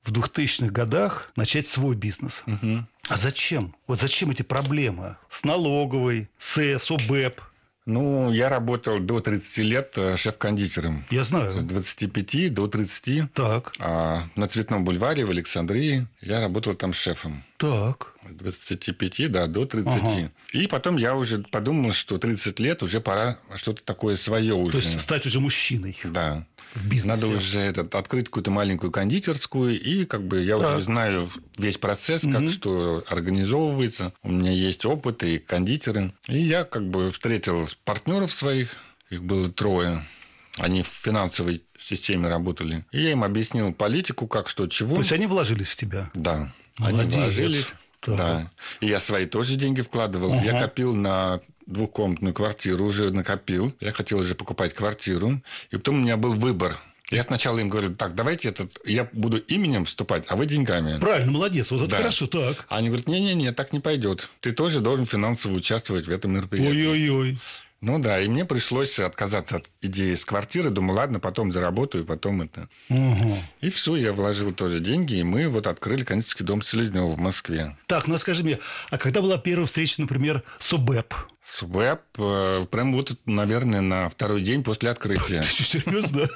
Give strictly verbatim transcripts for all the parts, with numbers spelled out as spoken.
в двухтысячных годах начать свой бизнес. Угу. А зачем? Вот зачем эти проблемы с налоговой, СЭС, ОБЭП? Ну, я работал до тридцати лет шеф-кондитером. Я знаю. С двадцати пяти до тридцати. Так. А на Цветном бульваре в Александрии я работал там шефом. Так. С двадцати пяти, да, до тридцати. Ага. И потом я уже подумал, что тридцать лет уже пора что-то такое свое уже. То есть стать уже мужчиной. Да. В бизнесе. Надо уже этот, открыть какую-то маленькую кондитерскую, и как бы я так. уже знаю весь процесс, как угу. что организовывается. У меня есть опыт и кондитеры. И я как бы встретил партнеров своих, их было трое. Они в финансовой системе работали. И я им объяснил политику, как, что, чего. То есть они вложились в тебя? Да. Молодец. Они вложились. Так. Да. И я свои тоже деньги вкладывал. Ага. Я копил на двухкомнатную квартиру, уже накопил. Я хотел уже покупать квартиру. И потом у меня был выбор. Я сначала им говорю, так, давайте этот, я буду именем вступать, а вы деньгами. Правильно, молодец, вот это да. хорошо, так. А они говорят, не-не-не, так не пойдет. Ты тоже должен финансово участвовать в этом мероприятии. Ой-ой-ой. Ну да, и мне пришлось отказаться от идеи с квартиры. Думаю, ладно, потом заработаю, потом это. Угу. И все, я вложил тоже деньги, и мы вот открыли кондитерский дом Селезнёва в Москве. Так, ну скажи мне, а когда была первая встреча, например, с ОБЭП? С ОБЭП, э, прям вот, наверное, на второй день после открытия. Ты что, серьезно?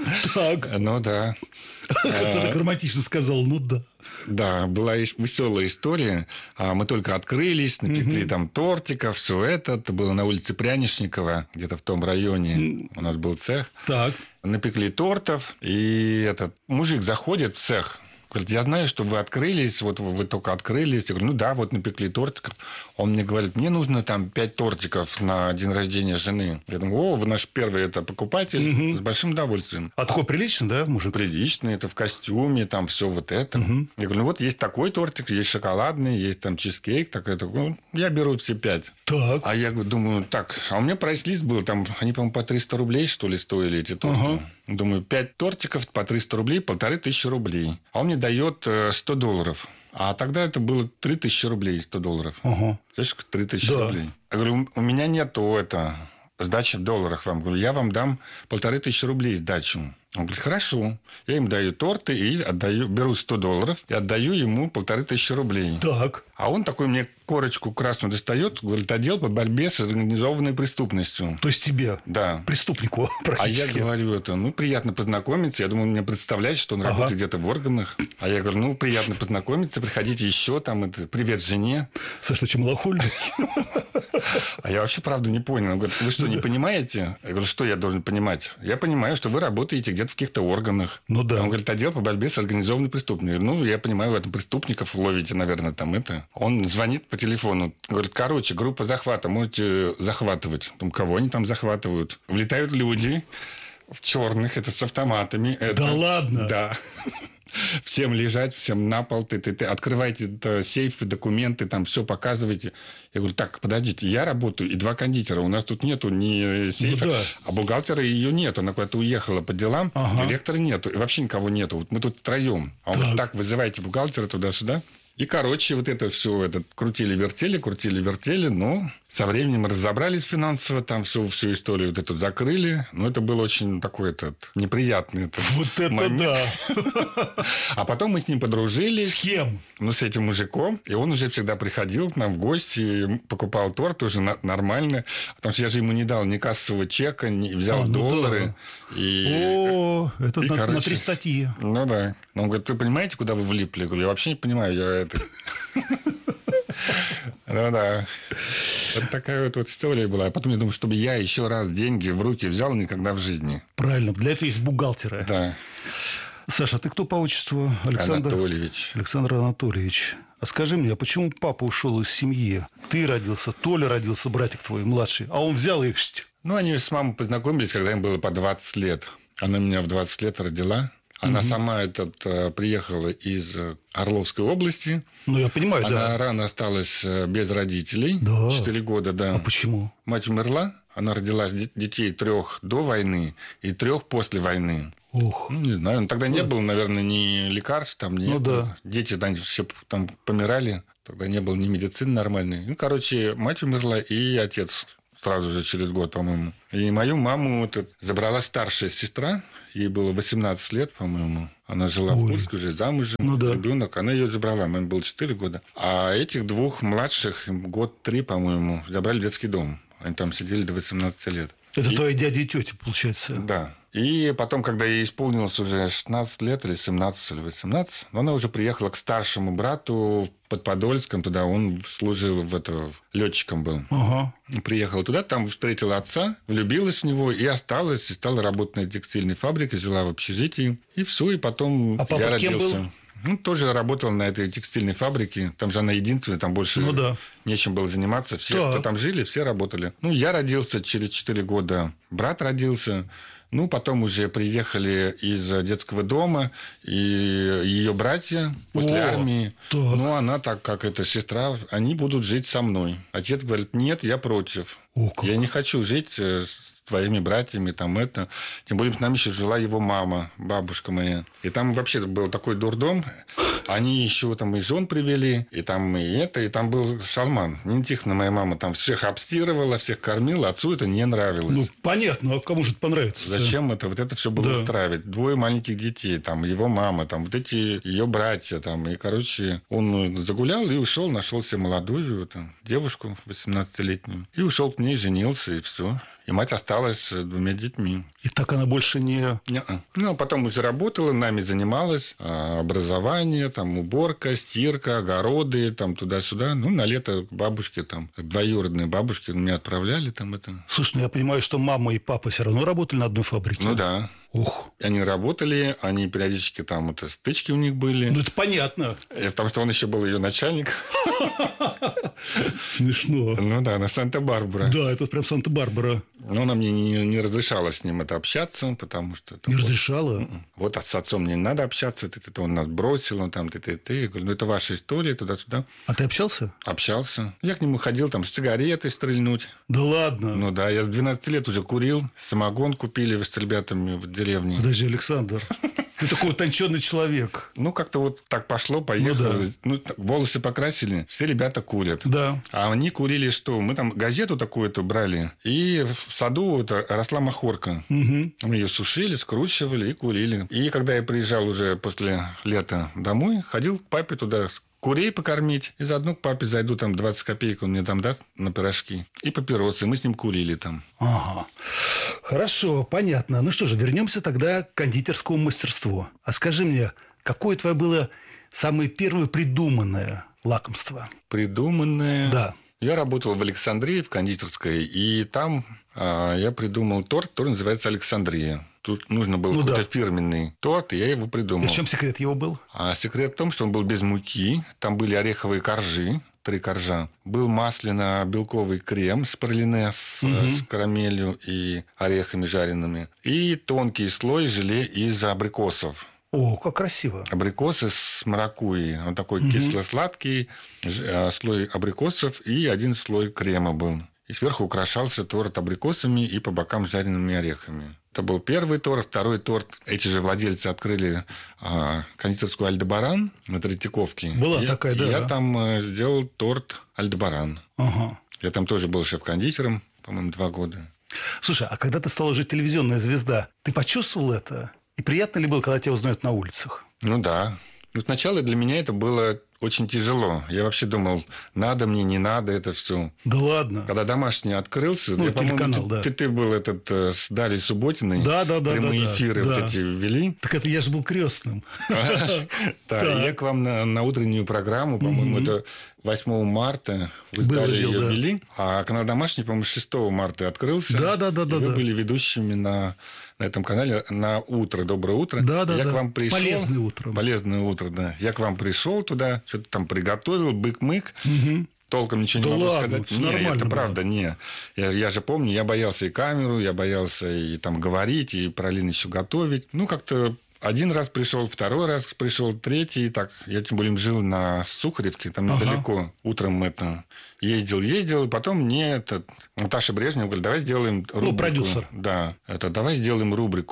Так. Ну да. Как-то так романтично сказал, ну да. Да, была веселая история. Мы только открылись, напекли там тортиков, все это. Это было на улице Прянишникова, где-то в том районе. У нас был цех. Так. Напекли тортов, и этот мужик заходит в цех. Говорит, я знаю, что вы открылись, вот вы только открылись. Я говорю, ну да, вот напекли тортиков. Он мне говорит, мне нужно там пять тортиков на день рождения жены. Я думаю, о, вы наш первый это покупатель, угу. с большим удовольствием. А такой приличный, да, мужик? Приличный, это в костюме, там все вот это. Угу. Я говорю, ну вот есть такой тортик, есть шоколадный, есть там чизкейк, такой, такой. Я беру все пять. Так. А я думаю, так, а у меня прайс-лист был, там, они, по-моему, по триста рублей, что ли, стоили эти торты. Ага. Думаю, пять тортиков по триста рублей, полторы тысячи рублей. А он мне дает сто долларов. А тогда это было три тысячи рублей, сто долларов. Ага. Слышишь, три тысячи да. рублей. Я говорю, у меня нету это, сдачи в долларах вам. Говорю, я вам дам полторы тысячи рублей сдачу. Он говорит, хорошо. Я им даю торты и отдаю, беру сто долларов и отдаю ему полторы тысячи рублей. Так. А он такой мне корочку красную достает, говорит, отдел по борьбе с организованной преступностью. То есть тебе? Да. Преступнику практически. А я говорю, это, ну, приятно познакомиться. Я думаю, он мне представляет, что он ага. работает где-то в органах. А я говорю, ну, приятно познакомиться, приходите еще, там, это, привет жене. Саша, что, малохольный? А я вообще, правда, не понял. Он говорит, вы что, не понимаете? Я говорю, что я должен понимать? Я понимаю, что вы работаете где-то в каких-то органах. Ну, да. Он говорит, отдел по борьбе с организованной преступностью. Ну, я понимаю, вы это преступников ловите, наверное, там это. Он звонит по телефону, говорит, короче, группа захвата, можете захватывать. Там, кого они там захватывают? Влетают люди в черных, это с автоматами. Это, да ладно? Да. Всем лежать, всем на пол. Ты, ты, ты открывайте это, сейфы, документы, там все показывайте. Я говорю, так, подождите, я работаю, и два кондитера. У нас тут нету ни сейфа, ну, да. а бухгалтера ее нету. Она куда-то уехала по делам, ага. директора нету, и вообще никого нету. Вот мы тут втроем. А он так. говорит, так, вызывайте бухгалтера туда-сюда. И, короче, вот это все это, крутили-вертели, крутили-вертели, но со временем разобрались финансово, там всю, всю историю вот эту закрыли. Но это был очень такой этот, неприятный этот вот это момент. Да! А потом мы с ним подружились. С кем? Ну, с этим мужиком. И он уже всегда приходил к нам в гости, покупал торт уже нормально. Потому что я же ему не дал ни кассового чека, не взял а, ну доллары. Да. И... О, это и, на, короче, на три статьи. Ну, да. Он говорит, вы понимаете, куда вы влипли? Я говорю, я вообще не понимаю, я это... Ну да. Вот такая вот, вот история была. А потом я думаю, чтобы я еще раз деньги в руки взял никогда в жизни. Правильно. Для этого есть бухгалтеры. Да. Саша, а ты кто по отчеству? Александр Анатольевич. Александр Анатольевич. А скажи мне, а почему папа ушел из семьи? Ты родился, Толя родился, братик твой младший, а он взял и... Ну, они с мамой познакомились, когда им было по двадцать лет. Она меня в двадцать лет родила. Она угу. сама этот, приехала из Орловской области. Ну, я понимаю, Она да. Она рано осталась без родителей. Да. Четыре года, да. А почему? Мать умерла. Она родила детей трех до войны и трех после войны. Ох. Ну, не знаю. Тогда не было, наверное, ни лекарств, там, ни ну, да. Дети там все там помирали. Тогда не было ни медицины нормальной. Ну, короче, мать умерла, и отец сразу же через год, по-моему. И мою маму вот, забрала старшая сестра, ей было восемнадцать лет, по-моему. Она жила Ой. в Курске, уже замужем, Ну да. ребенок. Она ее забрала, мне было четыре года. А этих двух младших, год три, по-моему, забрали в детский дом. Они там сидели до восемнадцати лет. Это и... твои дяди и тети, получается? Да. И потом, когда ей исполнилось уже шестнадцать лет, или семнадцать, или восемнадцать, она уже приехала к старшему брату под Подольском. Туда он служил, в это, летчиком был. Ага. Приехала туда, там встретила отца, влюбилась в него и осталась. И стала работать на текстильной фабрике, жила в общежитии. И все, и потом а папа я кем родился. был? Ну, тоже работал на этой текстильной фабрике. Там же она единственная, там больше ну, да. нечем было заниматься. Все, да. кто там жили, все работали. Ну, я родился через четыре года. Брат родился. Ну, потом уже приехали из детского дома и ее братья после О, армии. так. Ну, она, так как это сестра, они будут жить со мной. Отец говорит, нет, я против. О, как. Я не хочу жить с твоими братьями, там это. Тем более, с нами еще жила его мама, бабушка моя. И там вообще был такой дурдом. Они еще там и жен привели, и там и это, и там был шалман. Нина Тихоновна, моя мама, там всех обстирывала, всех кормила. Отцу это не нравилось. Ну, понятно, а кому же это понравится? Зачем это? Вот это все было да. устраивать. Двое маленьких детей, там, его мама, там, вот эти ее братья, там. И, короче, он загулял и ушел, нашел себе молодую там, девушку восемнадцатилетнюю. И ушел к ней, женился, и все. И мать осталась с двумя детьми. И так она больше не... Не-а. Ну, потом уже работала, нами занималась. Образование, там, уборка, стирка, огороды, там, туда-сюда. Ну, на лето к бабушке, там, двоюродные бабушки меня отправляли, там, это. Слушай, ну, я понимаю, что мама и папа все равно работали на одной фабрике. Ну, да. Ух. Они работали, они периодически там, это, стычки у них были. Ну, это понятно. И потому что он еще был ее начальник. Смешно. Ну, да, на Санта-Барбара. Да, это прям Санта-Барбара. Но она мне не, не разрешала с ним это общаться, потому что... Это не вот, разрешала? Вот с отцом мне не надо общаться, ты, ты, ты, он нас бросил, он там, ты, ты, ты. Я говорю, ну, это ваша история, туда-сюда. А ты общался? Общался. Я к нему ходил, там, с сигаретой стрельнуть. Да ладно? Ну, да, я с двенадцати лет уже курил. Самогон купили с ребятами в деревне. Подожди, Александр. Ты такой утонченный человек. Ну, как-то вот так пошло, поехало. Ну, да. Ну, волосы покрасили, все ребята курят. Да. А они курили что? Мы там газету такую-то брали, и в саду это росла махорка. Угу. Мы ее сушили, скручивали и курили. И когда я приезжал уже после лета домой, ходил к папе туда курей покормить, и заодно к папе зайду, там двадцать копеек он мне там даст на пирожки. И папиросы. Мы с ним курили там. Ага. Хорошо, понятно. Ну что же, вернемся тогда к кондитерскому мастерству. А скажи мне, какое твое было самое первое придуманное лакомство? Придуманное? Да. Я работал в Александрии, в кондитерской, и там а, я придумал торт, который называется «Александрия». Тут нужно был ну, какой-то да. фирменный торт, и я его придумал. И в чем секрет его был? А секрет в том, что он был без муки. Там были ореховые коржи, три коржа. Был масляно-белковый крем с пралине, с, угу. с карамелью и орехами жареными. И тонкий слой желе из абрикосов. О, как красиво. Абрикосы с маракуйей. Он такой угу. кисло-сладкий, слой абрикосов и один слой крема был. И сверху украшался торт абрикосами и по бокам жареными орехами. Это был первый торт. Второй торт. Эти же владельцы открыли а, кондитерскую «Альдебаран» на Третьяковке. Была и, такая, да. И я там а, сделал торт «Альдебаран». Ага. Я там тоже был шеф-кондитером, по-моему, два года. Слушай, а когда ты стала уже телевизионная звезда, ты почувствовал это? И приятно ли было, когда тебя узнают на улицах? Ну, да. Ну, сначала для меня это было очень тяжело. Я вообще думал, надо мне, не надо это все. Да ладно. Когда «Домашний» открылся, ну, я, телеканал, ты, да. ты, ты был этот с Дарьей Субботиной. Да, да, да. Прямые да, эфиры да, вот да. эти вели. Так это я же был крестным. Да, я к вам на утреннюю программу, по-моему, это восьмого марта вы стали ее вели. А канал «Домашний», по-моему, шестого марта открылся. Да, да, да. Вы были ведущими на на этом канале на утро, доброе утро. Да, да, я да. к вам пришел. Полезное утро. Полезное утро, да. Я к вам пришел туда, что-то там приготовил, бык-мык. Угу. Толком ничего да не могу ладно, сказать. Нет, это было. Правда, не. Я, я же помню, я боялся и камеру, я боялся и там говорить, и параллельно еще готовить. Ну, как-то один раз пришел, второй раз пришел, третий. Так, я тем более жил на Сухаревке, там ага. недалеко. Утром это ездил, ездил, и потом мне это, Наташа Брежнева говорит, давай сделаем рубрику. Ну, продюсер. Да. Это, давай сделаем рубрику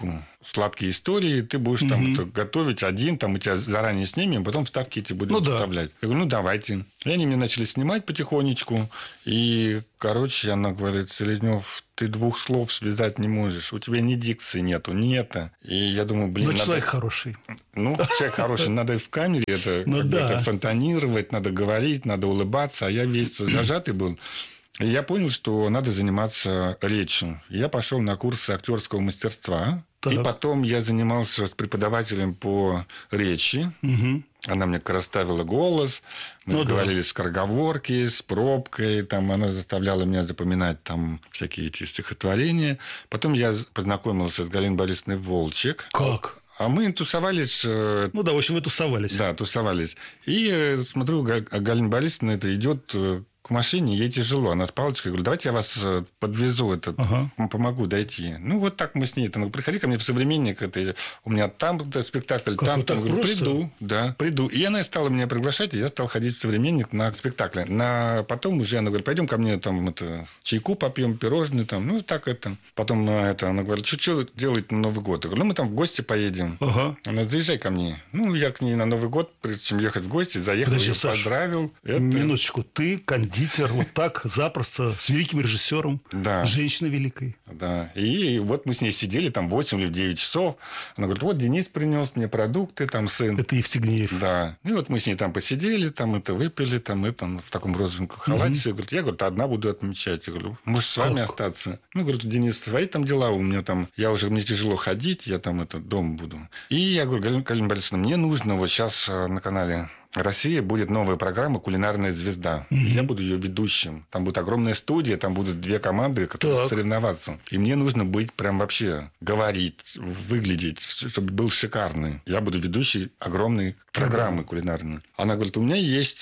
сладкие истории, ты будешь угу. там это, готовить один, там мы тебя заранее снимем, потом вставки эти будем ну, вставлять. Да. Я говорю, ну, давайте. И они мне начали снимать потихонечку. И, короче, она говорит, Селезнев, ты двух слов связать не можешь. У тебя ни дикции нету, ни это. И я думаю, блин... Ну, надо... человек хороший. Ну, человек хороший. Надо и в камере это, ну, да. это фонтанировать, надо говорить, надо улыбаться. А я весь зажатый был. И я понял, что надо заниматься речью. Я пошел на курсы актерского мастерства. Так. И потом я занимался с преподавателем по речи. Угу. Она мне как раз ставила голос. Мы ну, говорили да. скороговорки, с пробкой. Там она заставляла меня запоминать там всякие эти стихотворения. Потом я познакомился с Галиной Борисовной Волчек. Как? А мы тусовались... Ну да, в общем, вы тусовались. Да, тусовались. И смотрю, Галина Борисовна это идет... к машине, ей тяжело. Она с палочкой. Говорю, давайте я вас подвезу, это, ага. помогу дойти. Ну, вот так мы с ней. Там, приходи ко мне в «Современник». Это, у меня там спектакль, как там. там говорю, просто? Приду. Да, приду. И она стала меня приглашать, и я стал ходить в «Современник» на спектакль. На... Потом уже она говорит, пойдем ко мне там это, чайку попьем, пирожные там. Ну, так это. Потом на это, она говорит, что, что делать на Новый год? Я говорю, ну, мы там в гости поедем. Ага. Она, заезжай ко мне. Ну, я к ней на Новый год, прежде чем ехать в гости, заехал, Подожди, ее Саша, поздравил. Это... Минуточку. Ты кондитер, вот так, запросто, с великим режиссером, да. женщиной великой. Да. И вот мы с ней сидели там восемь или девять часов. Она говорит, вот Денис принес мне продукты, там сын. Это Евстигнеев. Да. И вот мы с ней там посидели, там это выпили, там это в таком розовеньком халате. Угу. Я говорю, одна буду отмечать. Я говорю, можешь с вами как? Остаться? Ну, говорит, Денис, свои там дела у меня там, я уже, мне тяжело ходить, я там это дома буду. И я говорю, Галина, Галина Борисовна, мне нужно вот сейчас на канале Россия будет новая программа «Кулинарная звезда». Mm-hmm. Я буду ее ведущим. Там будет огромная студия, там будут две команды, которые так. соревноваться. И мне нужно быть прям вообще говорить, выглядеть, чтобы был шикарный. Я буду ведущий огромной программы mm-hmm. кулинарной. Она говорит, у меня есть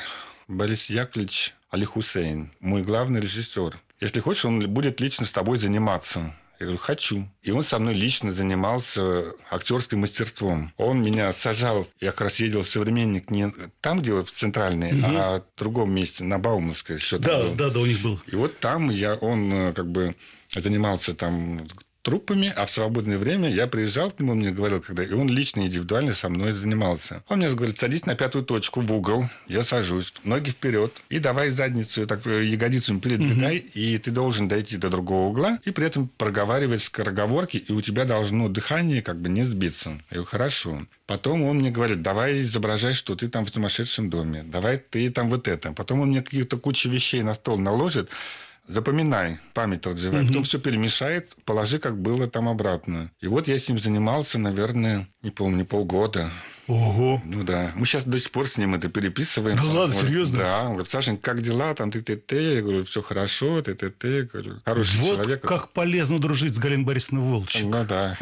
Борис Яковлевич Али-Хусейн, мой главный режиссер. Если хочешь, он будет лично с тобой заниматься. Я говорю, хочу. И он со мной лично занимался актерским мастерством. Он меня сажал, я как раз ездил в «Современник» не там, где в центральной, угу. а в другом месте, на Бауманской. Да, да, да, у них был. И вот там я, он как бы занимался там... труппами, а в свободное время я приезжал к нему, он мне говорил, когда... И он лично, индивидуально со мной занимался. Он мне говорит, садись на пятую точку в угол, я сажусь, ноги вперед, и давай задницу, так, ягодицами передвигай, угу. и ты должен дойти до другого угла, и при этом проговаривать скороговорки, и у тебя должно дыхание как бы не сбиться. Я говорю, хорошо. Потом он мне говорит, давай изображай, что ты там в сумасшедшем доме, давай ты там вот это. Потом он мне какие-то кучу вещей на стол наложит, запоминай, память развивай. Угу. Потом все перемешает, положи, как было там обратно. И вот я с ним занимался, наверное, не помню, полгода. Ого. Ну да. Мы сейчас до сих пор с ним это переписываем. Да ладно, вот, серьезно? Да. Он говорит, Сашенька, как дела? Там ты-ты-ты. Я говорю, все хорошо, ты-ты-ты. Говорю, хороший вот человек. Вот как полезно дружить с Галиной Борисовной Волчек. Ну да.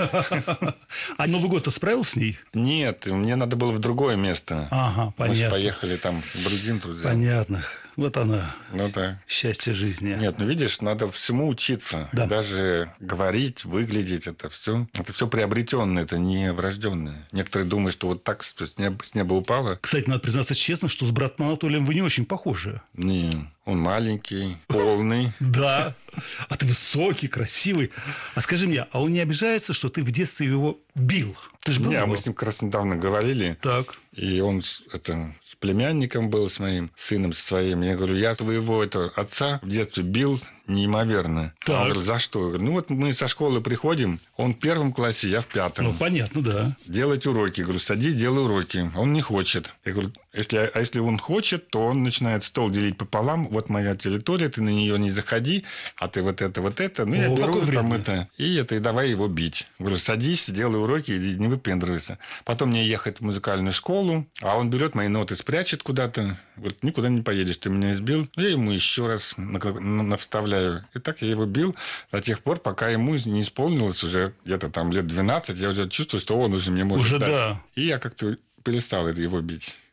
А Новый год ты справил с ней? Нет, мне надо было в другое место. Ага, понятно. Мы же поехали там к другим друзьям. Понятно. Вот она, ну, да. счастье жизни. Нет, ну видишь, надо всему учиться. Да. Даже говорить, выглядеть, это все, это все приобретенное, это не врожденное. Некоторые думают, что вот так с неба, с неба упало. Кстати, надо признаться честно, что с братом Анатолием вы не очень похожи. Не, он маленький, полный. Да, а ты высокий, красивый. А скажи мне, а он не обижается, что ты в детстве его бил? Ты же был его? Мы с ним как раз недавно говорили. Так. И он это, с племянником был, с моим сыном, со своим. Я говорю, я твоего это, отца в детстве бил неимоверно. Так. Он говорит, за что? Я говорю, ну, вот мы со школы приходим, он в первом классе, я в пятом. Ну, понятно, да. Делать уроки. Я говорю, садись, делай уроки. Он не хочет. Я говорю, если, а если он хочет, то он начинает стол делить пополам. Вот моя территория, ты на нее не заходи, а ты вот это, вот это. Ну, О, я беру там это, и это, и давай его бить. Я говорю, садись, делай уроки, и не выпендривайся. Потом мне ехать в музыкальную школу, а он берет мои ноты, спрячет куда-то. Говорит, никуда не поедешь, ты меня избил. Я ему еще раз навставляю. И так я его бил до тех пор, пока ему не исполнилось уже где-то там лет двенадцать. Я уже чувствую, что он уже мне может уже дать. Да. И я как-то перестал его бить.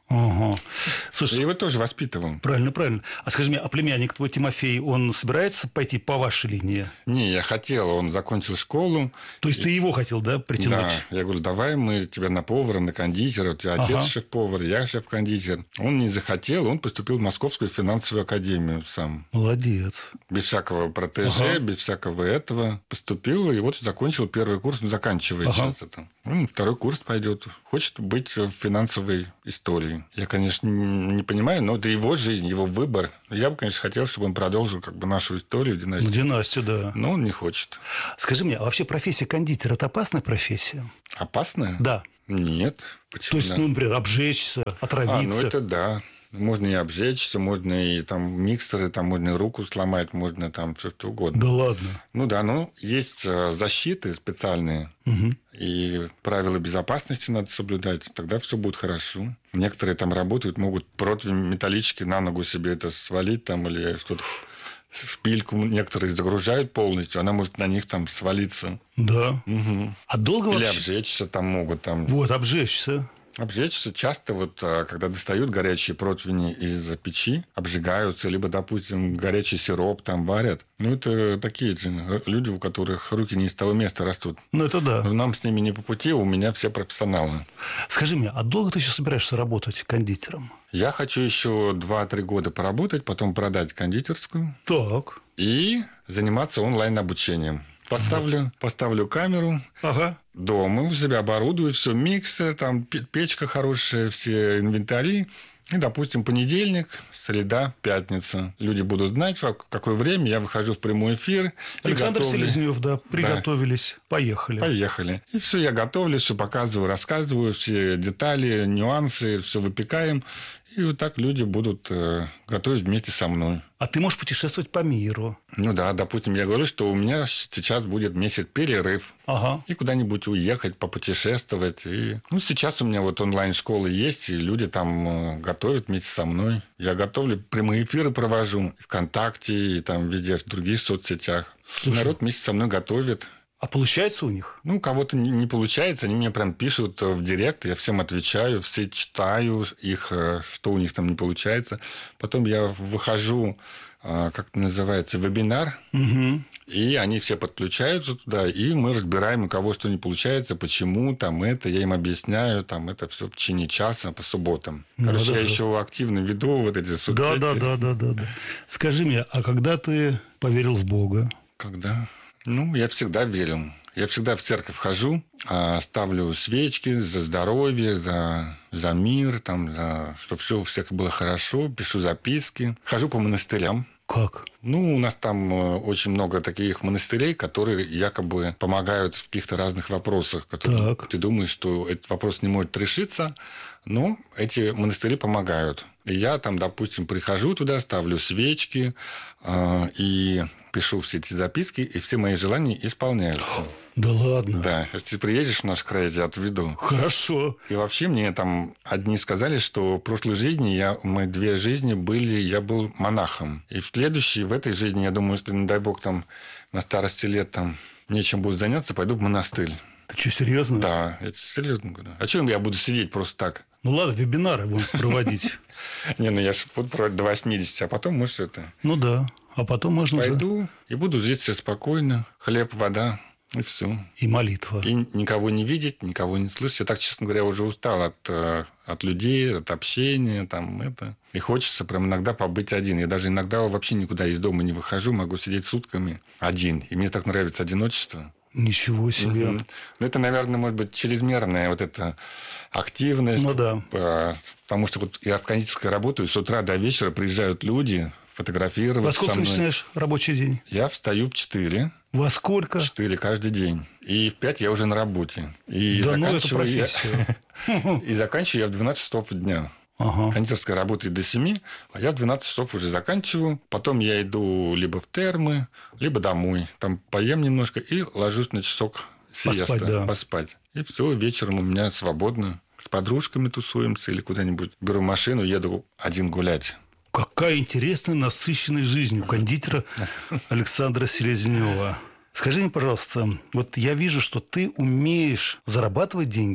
Ага. Слушай, я его тоже воспитывал. Правильно, правильно. А скажи мне, а племянник твой Тимофей, он собирается пойти по вашей линии? Не, я хотел, он закончил школу. То есть и... ты его хотел, да, притянуть? Да, я говорю, давай мы тебя на повара, на кондитера. У тебя отец ага. шеф-повар, я шеф-кондитер. Он не захотел, он поступил в Московскую финансовую академию сам. Молодец. Без всякого протеже, ага. без всякого этого. Поступил, и вот закончил первый курс, он заканчивает ага. сейчас это. Он второй курс пойдет. Хочет быть в финансовой истории. Я, конечно, не понимаю, но это его жизнь, его выбор. Я бы, конечно, хотел, чтобы он продолжил как бы нашу историю, династию. Династию, да. Но он не хочет. Скажи мне, а вообще профессия кондитера – это опасная профессия? Опасная? Да. Нет. Почему? То есть, ну, например, обжечься, отравиться? А, ну, это да. Можно и обжечься, можно и там миксеры, там можно и руку сломать, можно там все что угодно. Да ладно? Ну да, ну есть защиты специальные, угу. и правила безопасности надо соблюдать, тогда все будет хорошо. Некоторые там работают, могут противень металлический на ногу себе это свалить там или что-то. Шпильку некоторые загружают полностью, она может на них там свалиться. Да. Угу. А долго или вообще... обжечься там могут. Там... Вот, обжечься. Обжечься часто, вот, когда достают горячие противни из печи, обжигаются, либо, допустим, горячий сироп там варят. Ну, это такие люди, у которых руки не из того места растут. Ну, это да. Но нам с ними не по пути, у меня все профессионалы. Скажи мне, а долго ты еще собираешься работать кондитером? Я хочу еще два-три года поработать, потом продать кондитерскую. Так. И заниматься онлайн-обучением. Поставлю, вот. поставлю камеру ага. дома, у себя оборудую, все, миксер, там печка хорошая, все инвентари. И, допустим, понедельник, среда, пятница. Люди будут знать, в какое время я выхожу в прямой эфир. Александр Селезнев, да, приготовились, да. поехали. Поехали. И все, я готовлю, все показываю, рассказываю, все детали, нюансы, все выпекаем. И вот так люди будут э, готовить вместе со мной. А ты можешь путешествовать по миру. Ну да, допустим, я говорю, что у меня сейчас будет месяц перерыв. Ага. И куда-нибудь уехать, попутешествовать. И... Ну, сейчас у меня вот онлайн-школы есть, и люди там э, готовят вместе со мной. Я готовлю, прямые эфиры провожу. И ВКонтакте, и там везде, в других соцсетях. Слушай, народ вместе со мной готовит. А получается у них? Ну, у кого-то не получается. Они мне прям пишут в директ, я всем отвечаю, все читаю их, что у них там не получается. Потом я выхожу, как это называется, вебинар, угу. и они все подключаются туда, и мы разбираем, у кого что не получается, почему, там это, я им объясняю, там это все в течение часа по субботам. Короче, да, я да. еще активно веду вот эти соцсети. Да, да, да, да, да, да. Скажи мне, а когда ты поверил в Бога? Когда? Ну, я всегда верил. Я всегда в церковь хожу, ставлю свечки за здоровье, за, за мир, там, за, чтобы все у всех было хорошо, пишу записки. Хожу по монастырям. Как? Ну, у нас там очень много таких монастырей, которые якобы помогают в каких-то разных вопросах. Которые так. Ты думаешь, что этот вопрос не может решиться, но эти монастыри помогают. И я там, допустим, прихожу туда, ставлю свечки э, и пишу все эти записки, и все мои желания исполняются. Да ладно? Да. Если ты приедешь в наш край, я тебя отведу. Хорошо. И вообще мне там одни сказали, что в прошлой жизни я, мы две жизни были, я был монахом. И в следующей, в этой жизни, я думаю, что, не дай бог, там на старости лет там нечем будет заняться, пойду в монастырь. Ты что, серьезно? Да, это серьезно говорю. А чем я буду сидеть просто так? Ну ладно, вебинары будут проводить. Не, ну я же буду проводить до восьмидесяти, а потом, может, это... Ну да, а потом можно... Пойду и буду жить себе спокойно. Хлеб, вода, и все. И молитва. И никого не видеть, никого не слышать. Я так, честно говоря, уже устал от, от людей, от общения, там, это... И хочется прям иногда побыть один. Я даже иногда вообще никуда из дома не выхожу, могу сидеть сутками один. И мне так нравится одиночество. Ничего себе. Mm-hmm. Ну, это, наверное, может быть, чрезмерная вот эта активность. Ну, да. Потому что вот я в кондитерской работаю, с утра до вечера приезжают люди фотографировать. Во сколько ты начинаешь рабочий день? Я встаю в четыре. Во сколько? В четыре каждый день. И в пять я уже на работе. И да ну, это профессия. И заканчиваю я в двенадцать часов дня. Ага. Кондитерская работает до семи, а я в двенадцать часов уже заканчиваю. Потом я иду либо в термы, либо домой. Там поем немножко и ложусь на часок сиеста. Поспать, да. Поспать. И все, вечером у меня свободно. С подружками тусуемся или куда-нибудь. Беру машину, еду один гулять. Какая интересная, насыщенная жизнь у кондитера Александра Селезнева. Скажи мне, пожалуйста, вот я вижу, что ты умеешь зарабатывать деньги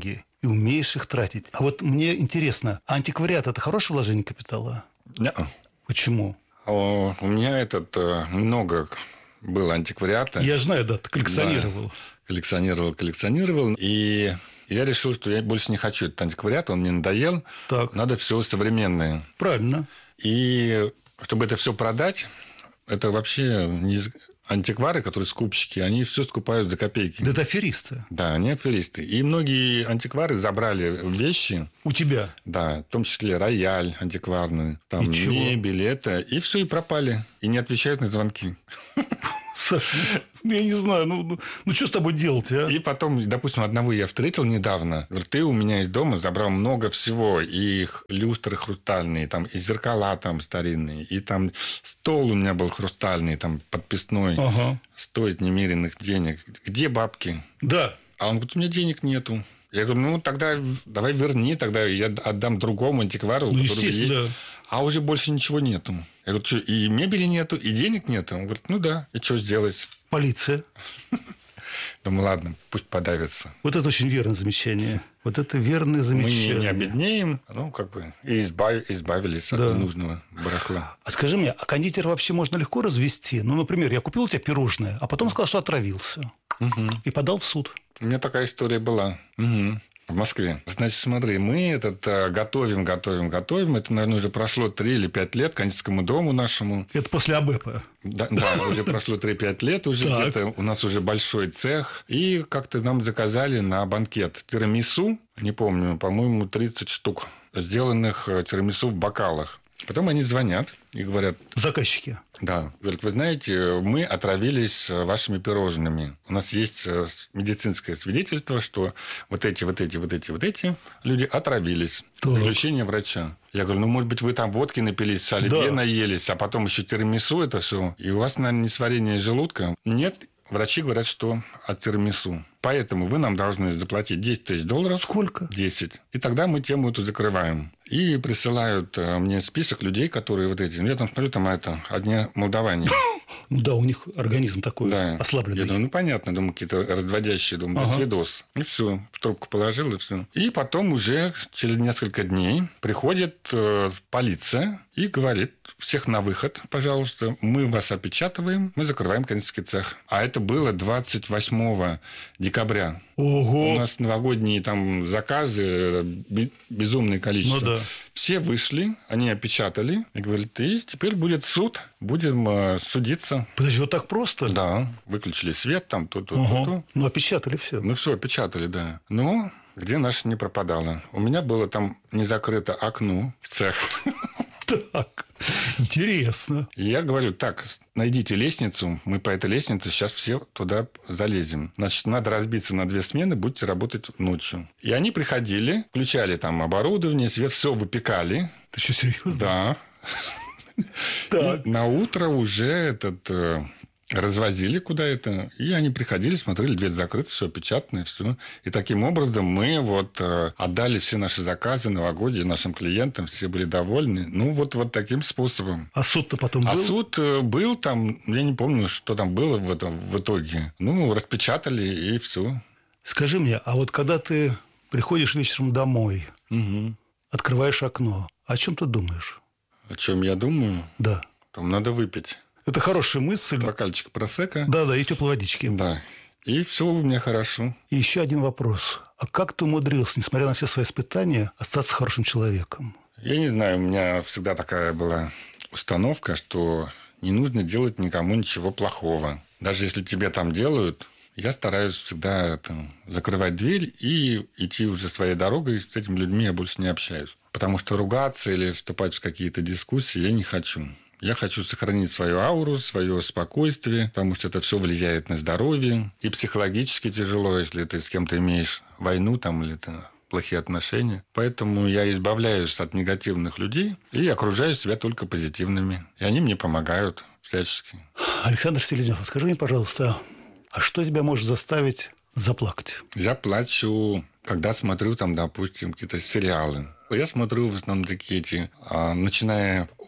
и умеешь их тратить. А вот мне интересно, антиквариат – это хорошее вложение капитала? Нет. Почему? О, у меня этот много было антиквариата. Я знаю, да, ты коллекционировал. Да, коллекционировал, коллекционировал. И я решил, что я больше не хочу этот антиквариат, он мне надоел. Так. Надо все современное. Правильно. И чтобы это все продать, это вообще не... антиквары, которые скупщики, они все скупают за копейки. Да это аферисты. Да, они аферисты. И многие антиквары забрали вещи. У тебя? Да, в том числе рояль антикварный, там и мебель, это. И все, и пропали. И не отвечают на звонки. Саша, я не знаю, ну, ну, ну что с тобой делать, а? И потом, допустим, одного я встретил недавно. Говорит, ты у меня из дома забрал много всего. И люстры хрустальные, там, и зеркала там старинные, и там стол у меня был хрустальный, там, подписной. Ага. Стоит немеренных денег. Где бабки? Да. А он говорит, у меня денег нету. Я говорю, ну, тогда давай верни, тогда я отдам другому антиквару. Ну, естественно, есть. Да. А уже больше ничего нету. Я говорю, что, и мебели нету, и денег нету? Он говорит, ну да, и что сделать? Полиция. Думаю, ладно, пусть подавится. Вот это очень верное замечание. Вот это верное замечание. Мы не обеднеем, ну, как бы, и избав... избавились да. от ненужного барахла. А скажи мне, а кондитер вообще можно легко развести? Ну, например, я купил у тебя пирожное, а потом сказал, что отравился. Угу. И подал в суд. У меня такая история была. Угу. В Москве. Значит, смотри, мы этот готовим, готовим, готовим. Это, наверное, уже прошло три или пять лет кондитерскому дому нашему. Это после АБЭПа. Да, да, уже прошло три-пять лет. Уже где-то у нас уже большой цех. И как-то нам заказали на банкет тирамису. Не помню, по-моему, тридцать штук сделанных тирамису в бокалах. Потом они звонят и говорят... Заказчики. Да. Говорят, вы знаете, мы отравились вашими пирожными. У нас есть медицинское свидетельство, что вот эти, вот эти, вот эти, вот эти люди отравились. Так. Заключение врача. Я говорю, ну, может быть, вы там водки напились, оливье да. наелись, а потом еще тирамису это все. И у вас, наверное, несварение желудка. Нет, врачи говорят, что от тирамису. Поэтому вы нам должны заплатить десять тысяч долларов. Сколько? десять. И тогда мы тему эту закрываем. И присылают мне список людей, которые вот эти... Я там смотрю, там это, одни молдаване. Ну да, у них организм такой да. ослабленный. Я думаю, ну понятно, думаю, какие-то разводящие, думаю, ага. свидос. И все, в трубку положил, и все. И потом уже через несколько дней приходит э, полиция и говорит, всех на выход, пожалуйста, мы вас опечатываем, мы закрываем кондитерский цех. А это было двадцать восьмого декабря. Ого! У нас новогодние там заказы, безумное количество. Ну да. Все вышли, они опечатали и говорят, и теперь будет суд, будем э, судиться. Подожди, вот так просто? Да, выключили свет там, то-то, ага. то-то. Ну, опечатали все. Ну, все, опечатали, да. Но где наша не пропадала? У меня было там не закрыто окно в цех. Так, интересно. И я говорю, так, найдите лестницу, мы по этой лестнице сейчас все туда залезем. Значит, надо разбиться на две смены, будете работать ночью. И они приходили, включали там оборудование, свет, все выпекали. Ты что, серьезно? Да. Так. На утро уже этот... развозили куда это, и они приходили, смотрели, дверь закрыта, все опечатано, все. И таким образом мы вот отдали все наши заказы новогодние нашим клиентам, все были довольны. Ну, вот, вот таким способом. А суд-то потом был? А суд был там, я не помню, что там было в, этом, в итоге. Ну, распечатали, и все. Скажи мне, а вот когда ты приходишь вечером домой, угу. открываешь окно, о чем ты думаешь? О чем я думаю? Да. Там надо выпить. Это хорошая мысль. Бокальчик просека. Да-да, и теплой водички. Да. И все у меня хорошо. И еще один вопрос. А как ты умудрился, несмотря на все свои испытания, остаться хорошим человеком? Я не знаю, у меня всегда такая была установка, что не нужно делать никому ничего плохого. Даже если тебе там делают, я стараюсь всегда там, закрывать дверь и идти уже своей дорогой. С этими людьми я больше не общаюсь. Потому что ругаться или вступать в какие-то дискуссии я не хочу. Я хочу сохранить свою ауру, свое спокойствие, потому что это все влияет на здоровье. И психологически тяжело, если ты с кем-то имеешь войну там, или ты плохие отношения. Поэтому я избавляюсь от негативных людей и окружаю себя только позитивными. И они мне помогают всячески. Александр Селезнев, скажи мне, пожалуйста, а что тебя может заставить заплакать? Я плачу, когда смотрю, там, допустим, какие-то сериалы. Я смотрю в основном такие эти, начиная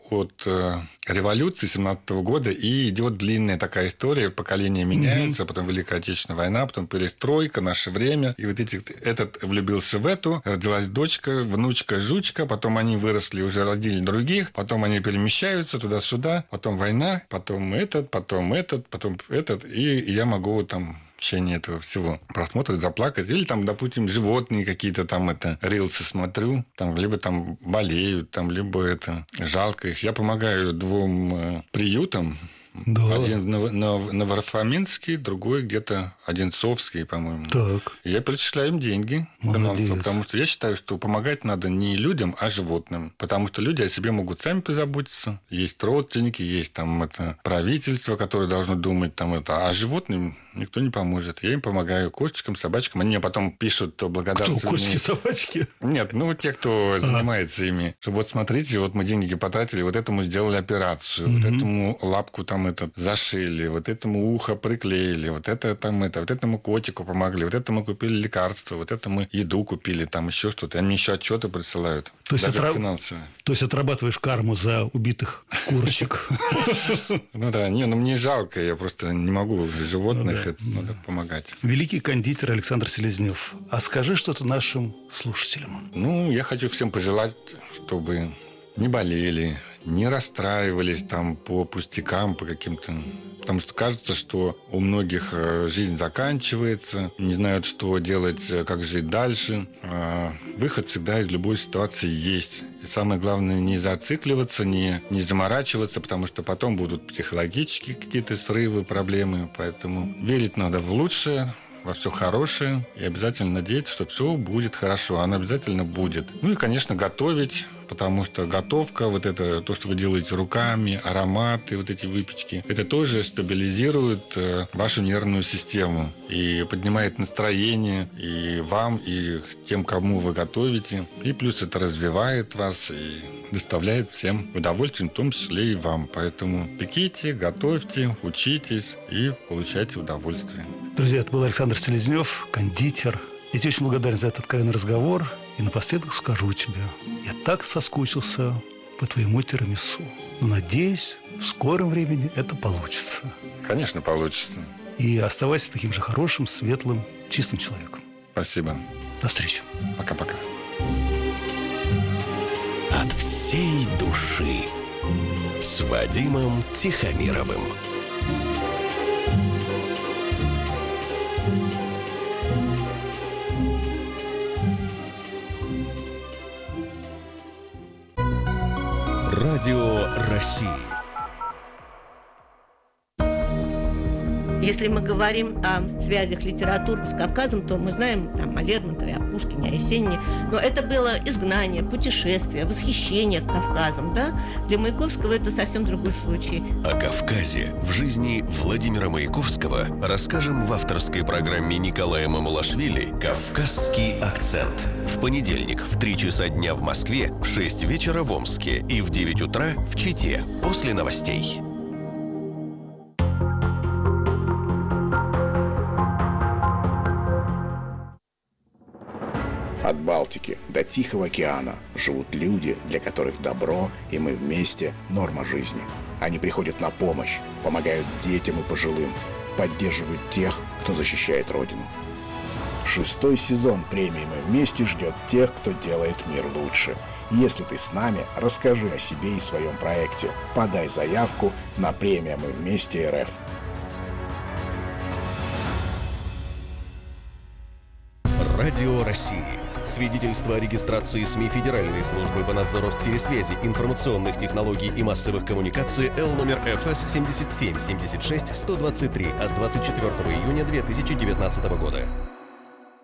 от э, революции семнадцатого года, и идет длинная такая история, поколения меняются, mm-hmm. потом Великая Отечественная война, потом перестройка, наше время, и вот эти, этот влюбился в эту, родилась дочка, внучка, жучка, потом они выросли, уже родили других, потом они перемещаются туда-сюда, потом война, потом этот, потом этот, потом этот, и я могу там в течение этого всего просмотра заплакать. Или там, допустим, животные какие-то там, это, рилсы смотрю, там, либо там болеют, там, либо это, жалко их. Я помогаю двум э, приютам. Да. Один Новофоминский, другой где-то Одинцовский, по-моему. Так. Я перечисляю им деньги финансово, потому что я считаю, что помогать надо не людям, а животным. Потому что люди о себе могут сами позаботиться. Есть родственники, есть там это правительство, которое должно думать там это. А животным никто не поможет. Я им помогаю, кошечкам, собачкам. Они мне потом пишут благодарственные... Кто? Кошки, собачки? Нет, ну те, кто занимается а. ими. Что вот смотрите, вот мы деньги потратили, вот этому сделали операцию, mm-hmm. вот этому лапку там этот зашили, вот этому ухо приклеили, вот это там это, вот этому котику помогли, вот это мы купили лекарства, вот это мы еду купили, там еще что-то. Они мне еще отчеты присылают. То есть, отра... То есть отрабатываешь карму за убитых курочек. Ну да, не, ну мне жалко, я просто не могу животных, это надо помогать. Великий кондитер Александр Селезнев. А скажи что-то нашим слушателям. Ну, я хочу всем пожелать, чтобы не болели, не расстраивались там по пустякам, по каким-то... Потому что кажется, что у многих жизнь заканчивается, не знают, что делать, как жить дальше. Выход всегда из любой ситуации есть. И самое главное, не зацикливаться, не, не заморачиваться, потому что потом будут психологические какие-то срывы, проблемы. Поэтому верить надо в лучшее, во все хорошее, и обязательно надеяться, что все будет хорошо. Оно обязательно будет. Ну и, конечно, готовить, потому что готовка, вот это, то, что вы делаете руками, ароматы, вот эти выпечки, это тоже стабилизирует э, вашу нервную систему и поднимает настроение и вам, и тем, кому вы готовите. И плюс это развивает вас и доставляет всем удовольствие, в том числе и вам. Поэтому пеките, готовьте, учитесь и получайте удовольствие. Друзья, это был Александр Селезнев, кондитер. Я тебе очень благодарен за этот откровенный разговор. И напоследок скажу тебе, я так соскучился по твоему тирамису. Но надеюсь, в скором времени это получится. Конечно, получится. И оставайся таким же хорошим, светлым, чистым человеком. Спасибо. До встречи. Пока-пока. От всей души с Вадимом Тихомировым. Радио России. Если мы говорим о связях литературы с Кавказом, то мы знаем там, о Лермонтове, о Пушкине, о Есенине. Но это было изгнание, путешествие, восхищение Кавказом. Да? Для Маяковского это совсем другой случай. О Кавказе в жизни Владимира Маяковского расскажем в авторской программе Николая Мамулашвили «Кавказский акцент». В понедельник в три часа дня в Москве, в шесть вечера в Омске и в девять утра в Чите после новостей. От Балтики до Тихого океана живут люди, для которых добро и мы вместе – норма жизни. Они приходят на помощь, помогают детям и пожилым, поддерживают тех, кто защищает Родину. Шестой сезон премии «Мы вместе» ждет тех, кто делает мир лучше. Если ты с нами, расскажи о себе и своем проекте. Подай заявку на премию «Мы вместе РФ». Радио России. Свидетельство о регистрации СМИ Федеральной службы по надзору в сфере связи, информационных технологий и массовых коммуникаций Л номер Ф С семьдесят семь семьдесят шесть сто двадцать три от двадцать четвёртого июня две тысячи девятнадцатого года.